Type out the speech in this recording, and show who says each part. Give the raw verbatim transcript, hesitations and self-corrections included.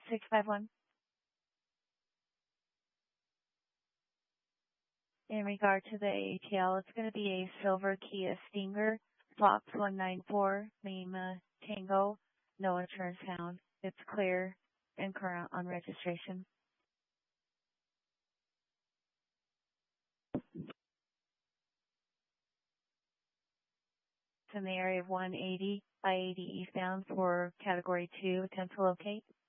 Speaker 1: six five one. In regard to the A T L, it's going to be a silver Kia Stinger, Fox one nine four, Lima Tango, no insurance found. It's clear and current on registration. It's in the area of one eighty by eighty eastbound for category two, attempt to locate.